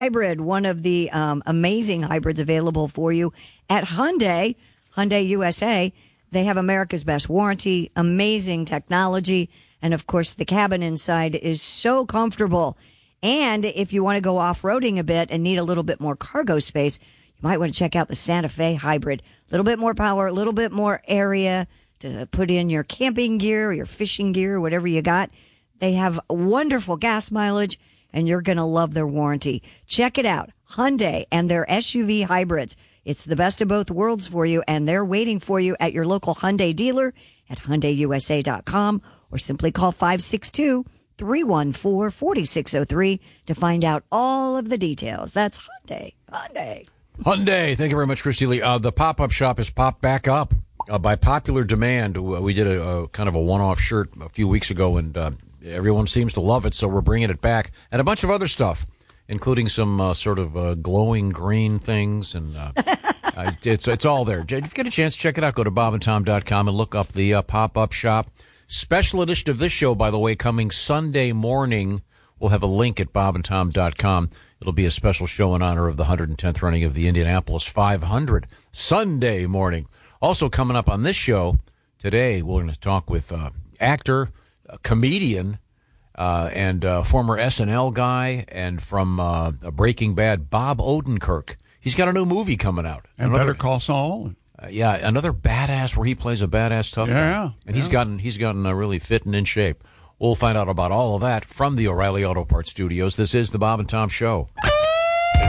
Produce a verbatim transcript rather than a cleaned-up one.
hybrid, one of the um, amazing hybrids available for you at Hyundai, Hyundai U S A. They have America's best warranty, amazing technology, and of course the cabin inside is so comfortable. And if you want to go off-roading a bit and need a little bit more cargo space, you might want to check out the Santa Fe hybrid. A little bit more power, a little bit more area to put in your camping gear, or your fishing gear, whatever you got. They have wonderful gas mileage, and you're going to love their warranty. Check it out. Hyundai and their S U V hybrids. It's the best of both worlds for you, and they're waiting for you at your local Hyundai dealer at Hyundai U S A dot com, or simply call five six two, three one four, four six zero three to find out all of the details. That's Hyundai. Hyundai. Hyundai. Thank you very much, Christy Lee. Uh, the pop-up shop has popped back up uh, by popular demand. We did a, a kind of a one-off shirt a few weeks ago, and uh, everyone seems to love it, so we're bringing it back. And a bunch of other stuff, including some uh, sort of uh, glowing green things, and uh, uh, it's it's all there. If you get a chance, check it out. Go to bob and tom dot com and look up the uh, pop-up shop. Special edition of this show, by the way, coming Sunday morning. We'll have a link at bob and tom dot com. It'll be a special show in honor of the one hundred tenth running of the Indianapolis five hundred, Sunday morning. Also coming up on this show today, we're going to talk with uh, actor, a comedian, Uh, and uh, former S N L guy, and from uh, Breaking Bad, Bob Odenkirk. He's got a new movie coming out. And another, Better Call Saul. Uh, yeah, another badass where he plays a badass tough yeah, guy. And yeah. he's gotten he's gotten uh, really fit and in shape. We'll find out about all of that from the O'Reilly Auto Parts Studios. This is the Bob and Tom Show.